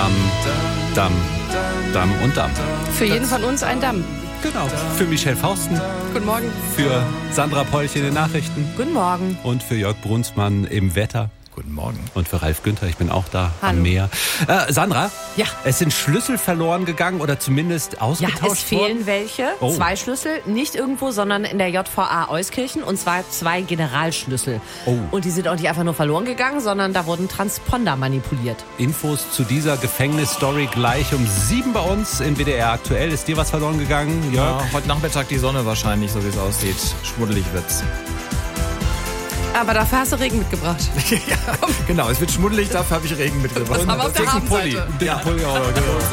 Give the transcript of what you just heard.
Damm, Damm, Damm und Damm. Für jeden von uns ein Damm. Genau. Für Michelle Fausten. Guten Morgen. Für Sandra Polch in den Nachrichten. Guten Morgen. Und für Jörg Brunsmann im Wetter. Guten Morgen. Und für Ralf Günther, ich bin auch da Hallo. am Meer. Sandra? Ja. Es sind Schlüssel verloren gegangen oder zumindest Ja, ausgetauscht es fehlen welche. Oh. 2 Schlüssel, nicht irgendwo, sondern in der JVA Euskirchen. Und zwar 2 Generalschlüssel. Oh. Und die sind auch nicht einfach nur verloren gegangen, sondern da wurden Transponder manipuliert. Infos zu dieser Gefängnisstory gleich um 7 bei uns in WDR Aktuell. Ist dir was verloren gegangen, Jörg? Ja, heute Nachmittag die Sonne wahrscheinlich, so wie es aussieht. Schmuddelig wird's. Aber dafür hast du Regen mitgebracht. Ja, genau, es wird schmuddelig, dafür habe ich Regen mitgebracht. Aber auf der Dicken Pulli. Habenseite. Dicken Pulli, aber genau.